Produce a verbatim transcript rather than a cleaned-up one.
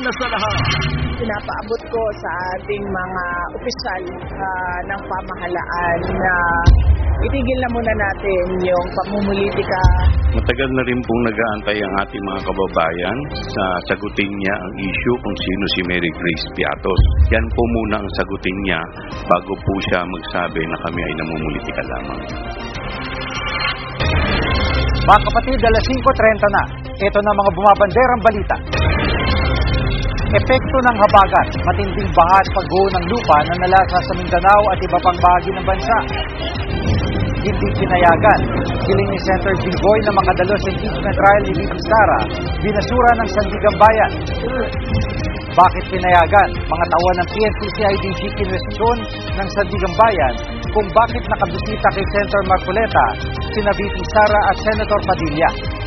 una sa lahat. Pinapaabot ko sa ating mga opisyal uh, ng pamahalaan na itigil na muna natin yung pamumulitika. Matagal na rin pong nag-aantay ang ating mga kababayan sa sagutin niya ang issue kung sino si Mary Grace Piatos. Yan po muna ang sagutin niya bago po siya magsabi na kami ay namumulitika lamang. Mga kapatid, alas singko trenta na. Ito na mga bumabanderang balita. Epekto ng habagat, matinding baha at pagguho ng lupa na nalasa sa Mindanao at iba pang bahagi ng bansa. Hindi pinayagan. Hiling ni Senator Bigoy na makadalo sa impeachment trial ni Vicky Sara, binasura ng Sandigang Bayan. Bakit pinayagan? Mga tauhan ng P N P C I D G kinwestiyon ng Sandigang Bayan kung bakit nakabisita kay Senator Marcoleta, sina Vicky Sara at Senator Padilla.